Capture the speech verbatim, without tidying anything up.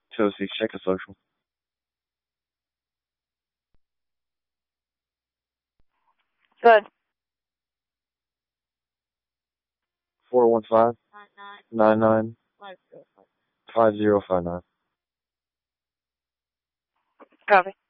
two oh six, check a social. Good. four one five, nine nine, five zero five nine. Copy.